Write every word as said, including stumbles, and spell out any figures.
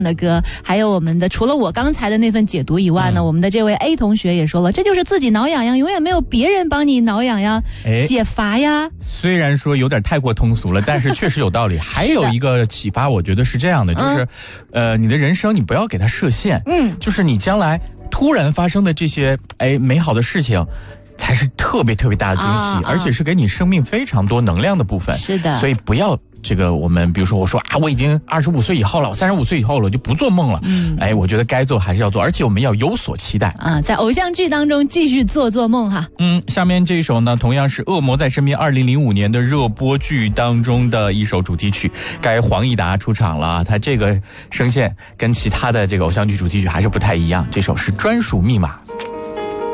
的歌，还有我们的除了我刚才的那份解读以外呢、嗯、我们的这位 A 同学也说了，这就是自己挠痒痒，永远没有别人帮你挠痒痒解乏呀。 虽然说有点太过通俗了，但是确实有道理。还有一个启发我觉得是这样的，就是、嗯、呃你的人生你不要给它设限，嗯，就是你将来突然发生的这些哎美好的事情才是特别特别大的惊喜、啊、而且是给你生命非常多能量的部分。 是的， 所以不要这个我们比如说我说啊我已经二十五岁以后了，我三十五岁以后了，我就不做梦了。嗯，哎，我觉得该做还是要做，而且我们要有所期待啊，在偶像剧当中继续做做梦哈。 嗯，下面这一首呢，同样是《恶魔在身边》二零零五年的热播剧当中的一首主题曲，该黄义达出场了。他这个声线跟其他的这个偶像剧主题曲还是不太一样，这首是专属密码。